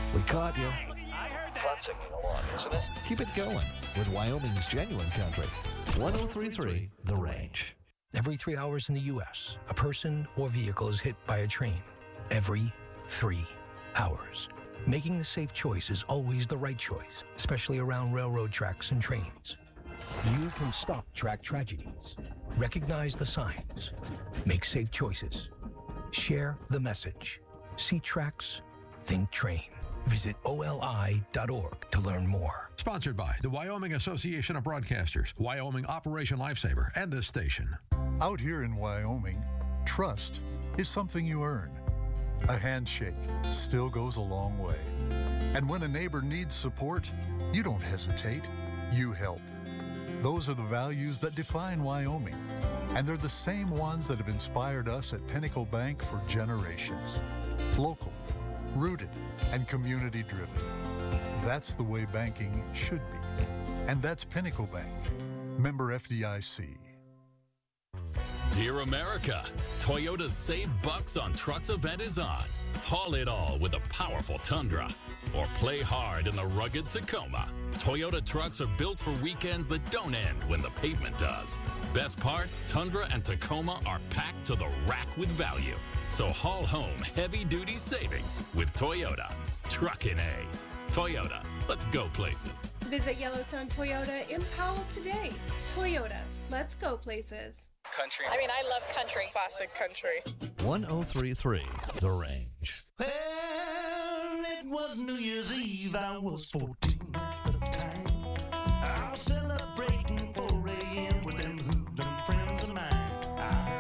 We caught you. Fun singing along, isn't it? Keep it going with Wyoming's genuine country. 103.3 The Range. Every 3 hours in the U.S., a person or vehicle is hit by a train. Every 3 hours. Making the safe choice is always the right choice, especially around railroad tracks and trains. You can stop track tragedies. Recognize the signs. Make safe choices. Share the message. See tracks, think train. Visit oli.org to learn more. Sponsored by the Wyoming Association of Broadcasters, Wyoming Operation Lifesaver, and this station. Out here in Wyoming, trust is something you earn. A handshake still goes a long way. And when a neighbor needs support, you don't hesitate, you help. Those are the values that define Wyoming. And they're the same ones that have inspired us at Pinnacle Bank for generations. Local, rooted, and community-driven. That's the way banking should be. And that's Pinnacle Bank. Member FDIC. Dear America, Toyota's Save Bucks on Trucks event is on. Haul it all with a powerful Tundra. Or play hard in the rugged Tacoma. Toyota trucks are built for weekends that don't end when the pavement does. Best part, Tundra and Tacoma are packed to the rack with value. So haul home heavy-duty savings with Toyota. Truckin' A. Toyota, let's go places. Visit Yellowstone Toyota in Powell today. Toyota, let's go places. Country. I love country. Classic country. 103.3 The Range. Well, it was New Year's Eve. I was 14.